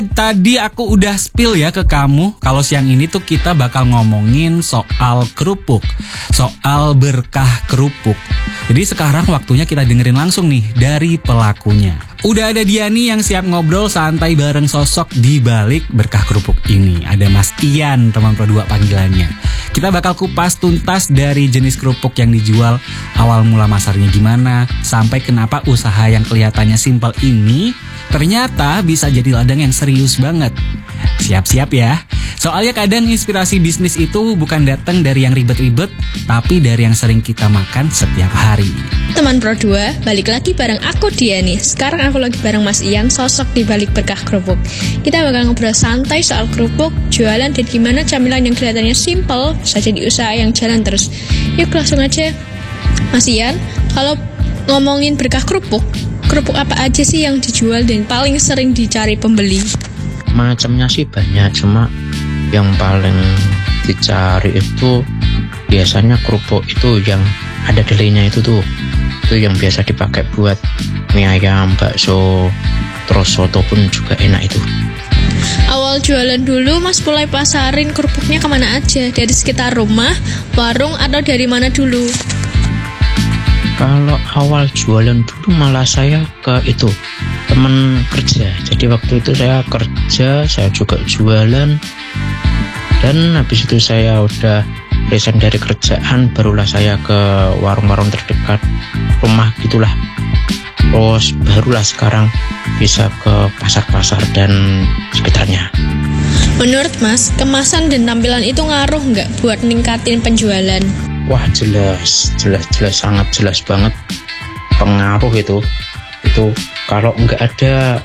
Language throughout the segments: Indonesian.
Tadi aku udah spill ya ke kamu kalau siang ini tuh kita bakal ngomongin soal kerupuk, soal berkah kerupuk. Jadi sekarang waktunya kita dengerin langsung nih dari pelakunya. Udah ada Diani yang siap ngobrol santai bareng sosok di balik berkah kerupuk ini. Ada Mas Ian, teman Pro 2 panggilannya. Kita bakal kupas tuntas dari jenis kerupuk yang dijual, awal mula masarnya gimana, sampai kenapa usaha yang kelihatannya simpel ini ternyata bisa jadi ladang yang serius banget. Siap-siap ya. Soalnya kadang inspirasi bisnis itu bukan datang dari yang ribet-ribet, tapi dari yang sering kita makan setiap hari. Teman Pro 2, balik lagi bareng aku Diani. Sekarang aku lagi bareng Mas Ian, sosok di balik berkah kerupuk. Kita bakal ngobrol santai soal kerupuk, jualan, dan gimana camilan yang kelihatannya simple bisa jadi usaha yang jalan terus. Yuk langsung aja. Mas Ian, kalau ngomongin berkah kerupuk apa aja sih yang dijual dan paling sering dicari pembeli? Macamnya sih banyak, cuma yang paling dicari itu biasanya kerupuk itu yang ada delenya itu yang biasa dipakai buat mie ayam, bakso, terus soto pun juga enak itu. Awal jualan dulu Mas mulai pasarin kerupuknya kemana aja? Dari sekitar rumah, warung, atau dari mana dulu? Kalau awal jualan dulu malah saya ke itu teman kerja. Jadi waktu itu saya kerja, saya juga jualan. Dan habis itu saya udah resign dari kerjaan, barulah saya ke warung-warung terdekat rumah gitulah. Terus barulah sekarang bisa ke pasar-pasar dan sekitarnya. Menurut Mas, kemasan dan tampilan itu ngaruh nggak buat ningkatin penjualan? Wah, jelas, sangat jelas banget pengaruh itu. Itu kalau nggak ada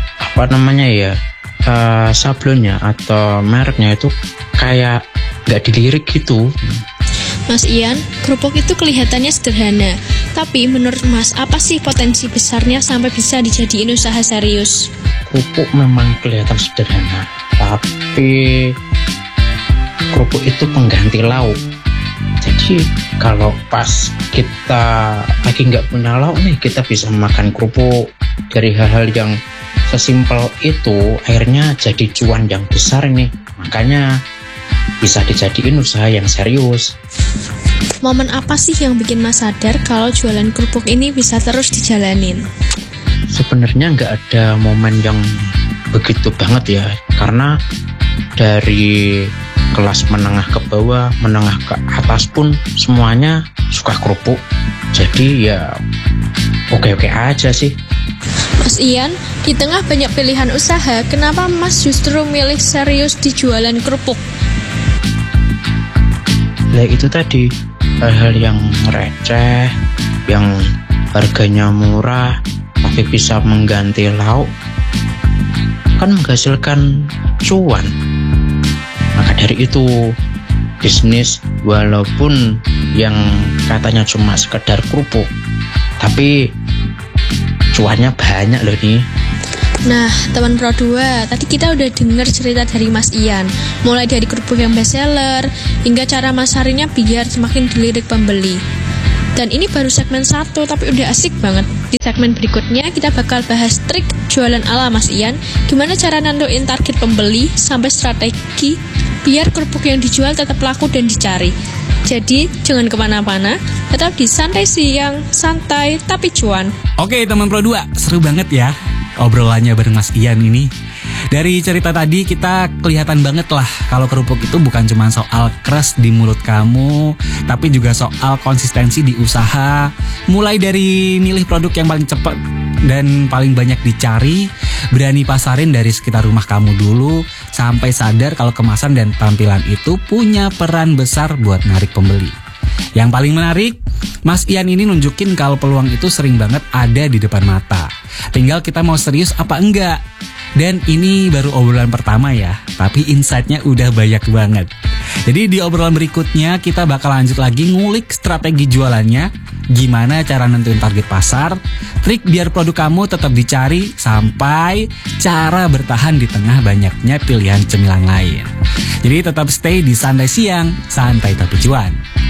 sablonnya atau mereknya itu kayak nggak dilirik gitu. Mas Ian, kerupuk itu kelihatannya sederhana, tapi menurut Mas, apa sih potensi besarnya sampai bisa dijadiin usaha serius? Kerupuk memang kelihatan sederhana, tapi kerupuk itu pengganti lauk. Jadi kalau pas kita lagi nggak punya lauk nih, kita bisa makan kerupuk. Dari hal-hal yang sesimpel itu akhirnya jadi cuan yang besar nih. Makanya bisa dijadiin usaha yang serius. Momen apa sih yang bikin Mas sadar kalau jualan kerupuk ini bisa terus dijalanin? Sebenarnya nggak ada momen yang begitu banget ya, karena dari kelas menengah ke bawah, menengah ke atas pun semuanya suka kerupuk. Jadi ya oke-oke aja sih. Mas Ian, di tengah banyak pilihan usaha, kenapa Mas justru milih serius di jualan kerupuk? Nah itu tadi, hal-hal yang receh, yang harganya murah, tapi bisa mengganti lauk, kan menghasilkan cuan. Maka dari itu, bisnis walaupun yang katanya cuma sekedar kerupuk, tapi cuannya banyak loh nih. Nah, teman Pro 2, tadi kita udah dengar cerita dari Mas Ian, mulai dari kerupuk yang bestseller, hingga cara masarinnya biar semakin dilirik pembeli. Dan ini baru segmen 1, tapi udah asik banget. Di segmen berikutnya, kita bakal bahas trik jualan ala Mas Ian, gimana cara nentuin target pembeli, sampai strategi biar kerupuk yang dijual tetap laku dan dicari. Jadi, jangan kemana-mana, tetap di Santai Siang, santai tapi cuan. Oke teman Pro 2, seru banget ya obrolannya bareng Mas Ian ini. Dari cerita tadi kita kelihatan banget lah kalau kerupuk itu bukan cuma soal keras di mulut kamu, tapi juga soal konsistensi di usaha. Mulai dari milih produk yang paling cepat dan paling banyak dicari, berani pasarin dari sekitar rumah kamu dulu, sampai sadar kalau kemasan dan tampilan itu punya peran besar buat narik pembeli. Yang paling menarik, Mas Ian ini nunjukin kalau peluang itu sering banget ada di depan mata. Tinggal kita mau serius apa enggak. Dan ini baru obrolan pertama ya, tapi insight-nya udah banyak banget. Jadi di obrolan berikutnya kita bakal lanjut lagi ngulik strategi jualannya, gimana cara nentuin target pasar, trik biar produk kamu tetap dicari, sampai cara bertahan di tengah banyaknya pilihan cemilan lain. Jadi tetap stay di Santai Siang, santai tapi cuan.